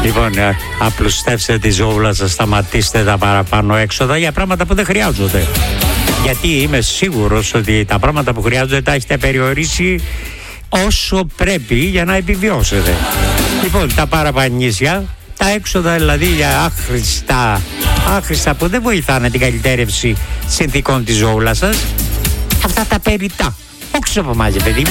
Λοιπόν, απλουστεύστε τη ζώουλα σας, σταματήστε τα παραπάνω έξοδα για πράγματα που δεν χρειάζονται. Γιατί είμαι σίγουρος ότι τα πράγματα που χρειάζονται τα έχετε περιορίσει όσο πρέπει για να επιβιώσετε. Λοιπόν, τα παραπανίσια, τα έξοδα δηλαδή για άχρηστα που δεν βοηθάνε την καλυτέρευση συνθήκων της ζώουλας σας, αυτά τα περιτά. Όχι από μάζε, παιδί.